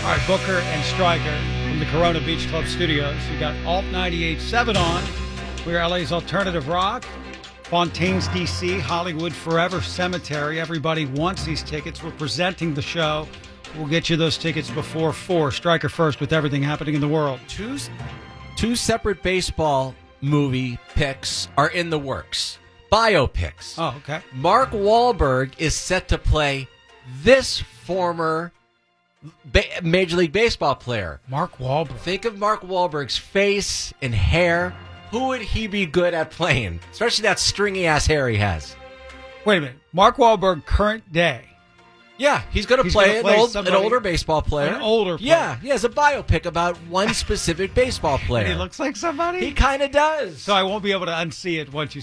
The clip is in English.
All right, Booker and Stryker from the Corona Beach Club Studios. You got Alt 98.7 on. We're LA's alternative rock. Fontaine's DC, Hollywood Forever Cemetery. Everybody wants these tickets. We're presenting the show. We'll get you those tickets before 4. Stryker first with everything happening in the world. Two separate baseball movie picks are in the works. Biopics. Oh, okay. Mark Wahlberg is set to play this former Major League Baseball player. Mark Wahlberg. Think of Mark Wahlberg's face and hair. Who would he be good at playing? Especially that stringy-ass hair he has. Wait a minute. Mark Wahlberg, current day. Yeah, he's going to play an older baseball player. An older player. Yeah, he has a biopic about one specific baseball player. He looks like somebody? He kind of does. So I won't be able to unsee it once you